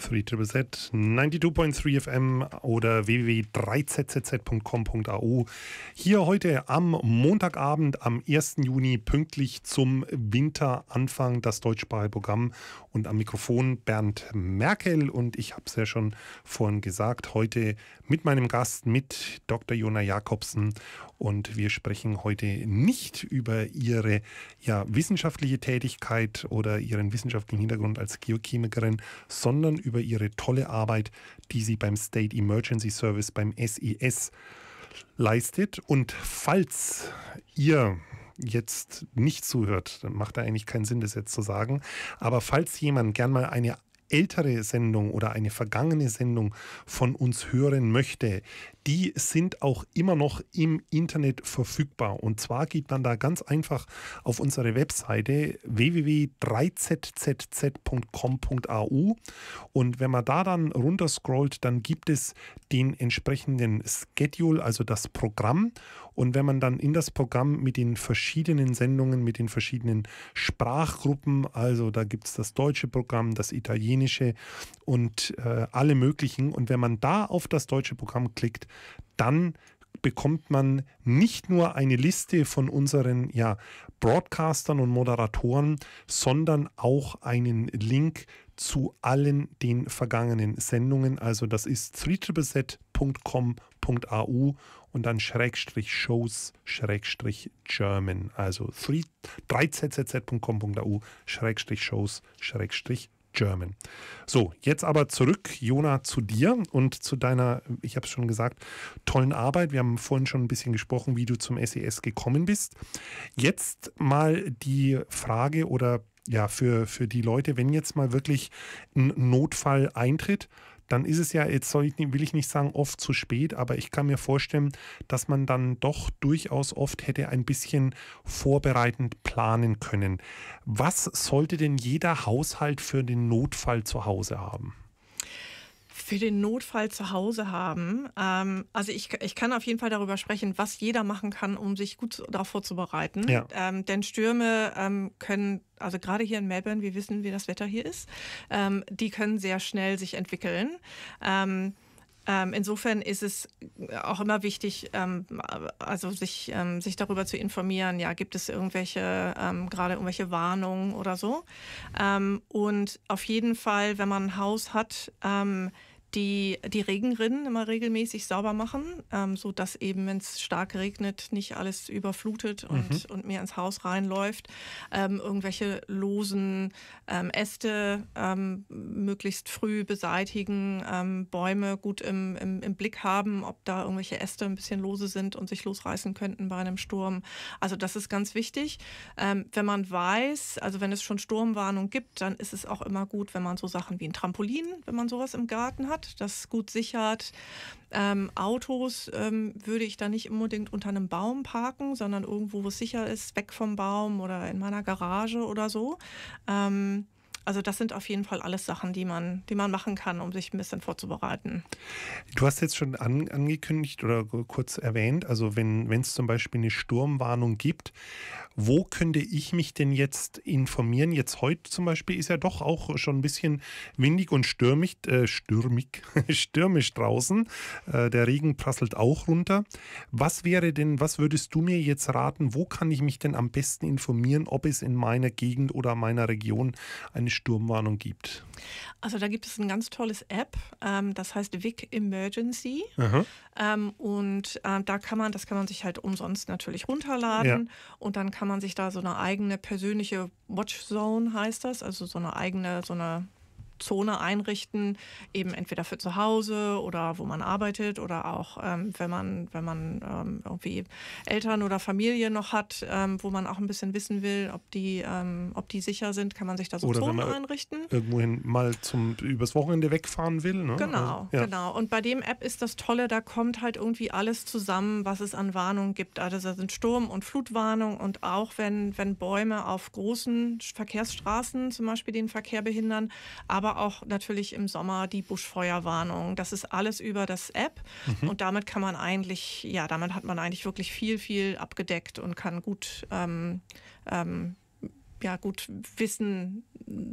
3ZZ, 92.3 FM oder www.3zzz.com.au. Hier heute am Montagabend, am 1. Juni, pünktlich zum Winteranfang, das deutschsprachige Programm. Und am Mikrofon Bernd Merkel. Und ich habe es ja schon vorhin gesagt, heute mit meinem Gast, mit Dr. Jona Jakobsen. Und wir sprechen heute nicht über ihre wissenschaftliche Tätigkeit oder ihren wissenschaftlichen Hintergrund als Geochemikerin, sondern über ihre tolle Arbeit, die sie beim State Emergency Service, beim SES, leistet. Und falls ihr jetzt nicht zuhört, dann macht da eigentlich keinen Sinn, das jetzt zu sagen, aber falls jemand gern mal eine ältere Sendung oder eine vergangene Sendung von uns hören möchte, die sind auch immer noch im Internet verfügbar. Und zwar geht man da ganz einfach auf unsere Webseite www.3zzz.com.au und wenn man da dann runterscrollt, dann gibt es den entsprechenden Schedule, also das Programm. Und wenn man dann in das Programm mit den verschiedenen Sendungen, mit den verschiedenen Sprachgruppen, also da gibt es das deutsche Programm, das italienische und alle möglichen. Und wenn man da auf das deutsche Programm klickt, dann bekommt man nicht nur eine Liste von unseren Broadcastern und Moderatoren, sondern auch einen Link zu allen den vergangenen Sendungen. Also das ist 3zzz.com.au und dann /shows /German. Also 3zzz.com.au /shows /German. So, jetzt aber zurück, Jona, zu dir und zu deiner, ich habe es schon gesagt, tollen Arbeit. Wir haben vorhin schon ein bisschen gesprochen, wie du zum SES gekommen bist. Jetzt mal die Frage oder für die Leute, wenn jetzt mal wirklich ein Notfall eintritt, dann ist es will ich nicht sagen oft zu spät, aber ich kann mir vorstellen, dass man dann doch durchaus oft hätte ein bisschen vorbereitend planen können. Was sollte denn jeder Haushalt für den Notfall zu Hause haben? Für den Notfall zu Hause haben. Also ich kann auf jeden Fall darüber sprechen, was jeder machen kann, um sich gut darauf vorzubereiten. Ja. Denn Stürme können, also gerade hier in Melbourne, wir wissen, wie das Wetter hier ist, die können sehr schnell sich entwickeln. Insofern ist es auch immer wichtig, sich darüber zu informieren, gibt es gerade irgendwelche Warnungen oder so. Und auf jeden Fall, wenn man ein Haus hat, die Regenrinnen immer regelmäßig sauber machen, so dass eben, wenn es stark regnet, nicht alles überflutet und mir ins Haus reinläuft. Irgendwelche losen Äste möglichst früh beseitigen, Bäume gut im Blick haben, ob da irgendwelche Äste ein bisschen lose sind und sich losreißen könnten bei einem Sturm. Also das ist ganz wichtig. Wenn man weiß, also wenn es schon Sturmwarnung gibt, dann ist es auch immer gut, wenn man so Sachen wie ein Trampolin, wenn man sowas im Garten hat, das gut sichert. Autos würde ich da nicht unbedingt unter einem Baum parken, sondern irgendwo, wo es sicher ist, weg vom Baum oder in meiner Garage oder so. Also das sind auf jeden Fall alles Sachen, die man machen kann, um sich ein bisschen vorzubereiten. Du hast jetzt schon angekündigt oder kurz erwähnt, also wenn es zum Beispiel eine Sturmwarnung gibt, wo könnte ich mich denn jetzt informieren? Jetzt heute zum Beispiel ist ja doch auch schon ein bisschen windig und stürmisch draußen. Der Regen prasselt auch runter. Was würdest du mir jetzt raten, wo kann ich mich denn am besten informieren, ob es in meiner Gegend oder meiner Region eine Sturmwarnung gibt? Also da gibt es ein ganz tolles App, das heißt Vic Emergency. Das kann man sich halt umsonst natürlich runterladen und dann kann man sich da so eine eigene persönliche Watchzone, heißt das, also so eine Zone einrichten, eben entweder für zu Hause oder wo man arbeitet oder auch wenn man irgendwie Eltern oder Familie noch hat, wo man auch ein bisschen wissen will, ob die sicher sind, kann man sich da so oder Zonen einrichten. Irgendwohin mal übers Wochenende wegfahren will. Ne? Genau. Und bei dem App ist das Tolle, da kommt halt irgendwie alles zusammen, was es an Warnungen gibt. Also da sind Sturm- und Flutwarnungen und auch wenn Bäume auf großen Verkehrsstraßen zum Beispiel den Verkehr behindern, aber auch natürlich im Sommer die Buschfeuerwarnung. Das ist alles über das App und damit hat man eigentlich wirklich viel abgedeckt und kann gut wissen,